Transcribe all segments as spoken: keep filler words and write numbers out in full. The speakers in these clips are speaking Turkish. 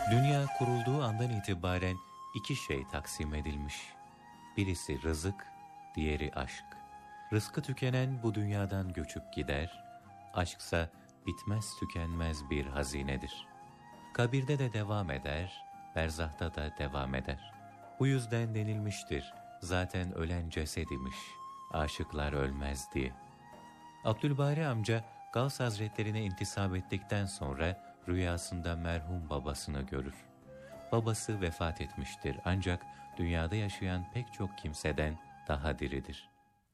Dünya kurulduğu andan itibaren iki şey taksim edilmiş. Birisi rızık, diğeri aşk. Rızkı tükenen bu dünyadan göçüp gider, aşksa bitmez tükenmez bir hazinedir. Kabirde de devam eder, berzahta da devam eder. Bu yüzden denilmiştir, zaten ölen ceset imiş, aşıklar ölmez diye. Abdülbari amca Gavs Hazretlerine intisap ettikten sonra rüyasında merhum babasını görür. Babası vefat etmiştir ancak dünyada yaşayan pek çok kimseden daha diridir.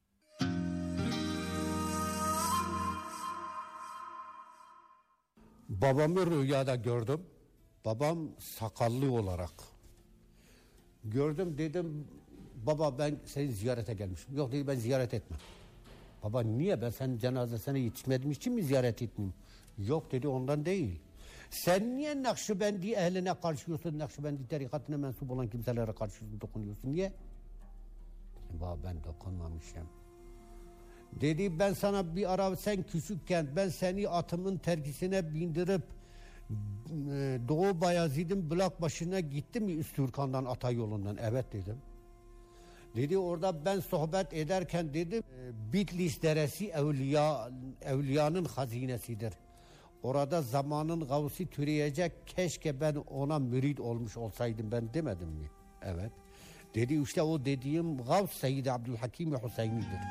Babamı rüyada gördüm. Babam sakallı olarak. Gördüm, dedim baba ben seni ziyarete gelmişim. Yok dedi, ben ziyaret etmem. Baba niye, ben senin cenazesine yetişmediğim için mi ziyaret etmeyeyim? Yok dedi, ondan değil. Sen niye Nakşibendi ehline karşıyorsun, Nakşibendi tarikatına mensup olan kimselere karşıyorsun, dokunuyorsun, niye? Baba ben dokunmamışım. Dedi ben sana bir ara, sen küçükken ben seni atımın terkisine bindirip Doğu Bayezid'in Bulak başına gittim mi Üstürkan'dan, ata yolundan? Evet dedim. Dedi orada ben sohbet ederken dedim Bitlis deresi evliya, evliyanın hazinesidir. Orada zamanın gavsi türeyecek, keşke ben ona mürid olmuş olsaydım ben demedim mi? Evet. Dedi işte o dediğim Gavs Seyyid-i Abdülhakim Hüseyin'idir.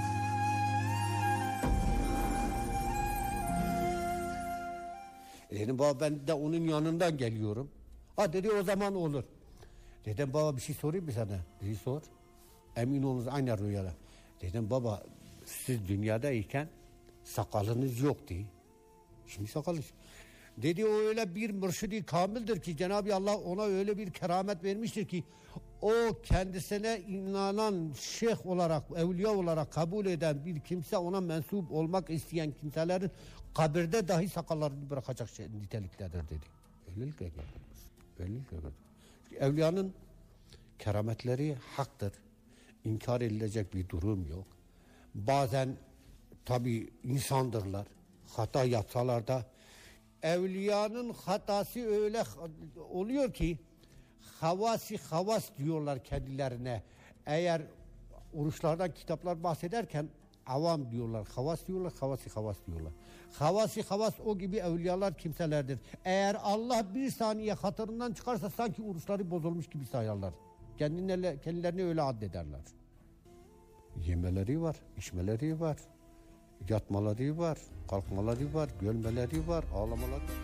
Dedim baba ben de onun yanından geliyorum. Ha dedi o zaman olur. Dedim baba bir şey sorayım mı sana? Dedi sor. Emin olunuz aynı rüyada. Dedim baba siz dünyadayken sakalınız yoktu. Şimdi sakal. Dedi o öyle bir mürşidi kamildir ki Cenab-ı Allah ona öyle bir keramet vermiştir ki o kendisine inanan şeyh olarak, evliya olarak kabul eden bir kimse, ona mensup olmak isteyen kimselerin kabirde dahi sakallarını bırakacak şey, niteliktedir dedi. Öylelikle gördünüz. Öylelikle gördünüz. Evliyanın kerametleri haktır. İnkar edilecek bir durum yok. Bazen tabi insandırlar. Hata yapsalar da evliyanın hatası öyle oluyor ki havasi havas diyorlar kendilerine. Eğer oruçlardan kitaplar bahsederken avam diyorlar, havas diyorlar, havasi havas diyorlar. Havasi havas o gibi evliyalar kimselerdir. Eğer Allah bir saniye hatırından çıkarsa sanki oruçları bozulmuş gibi sayarlar. Kendilerine, kendilerini öyle addederler. Yemeleri var, içmeleri var, yatmaları var, kalkmaları var, gölmeleri var, ağlamaları var.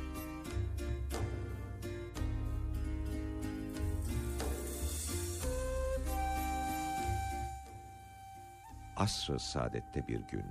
Asr-ı saadette bir gün,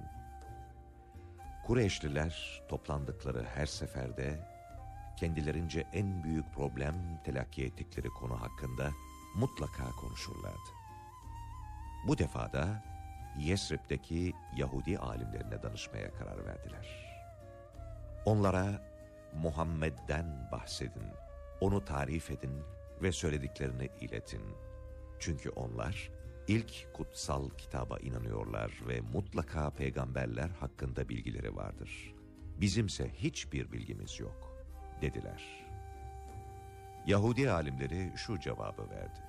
Kureyşliler toplandıkları her seferde kendilerince en büyük problem telakki ettikleri konu hakkında mutlaka konuşurlardı. Bu defada Yesrib'deki Yahudi alimlerine danışmaya karar verdiler. Onlara Muhammed'den bahsedin, onu tarif edin ve söylediklerini iletin. Çünkü onlar ilk kutsal kitaba inanıyorlar ve mutlaka peygamberler hakkında bilgileri vardır. Bizimse hiçbir bilgimiz yok, dediler. Yahudi alimleri şu cevabı verdi.